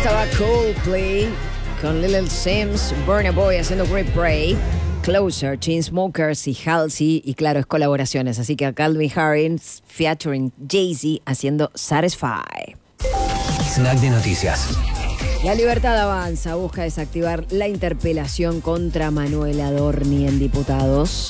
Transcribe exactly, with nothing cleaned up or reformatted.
estaba Coldplay con Lil Sims, Burna Boy haciendo Great Prey, Closer, Chainsmokers y Halsey, y claro, es colaboraciones, así que a Calvin Harris featuring Jay-Z haciendo Satisfy. Snack de noticias. La Libertad Avanza busca desactivar la interpelación contra Manuel Adorni en Diputados.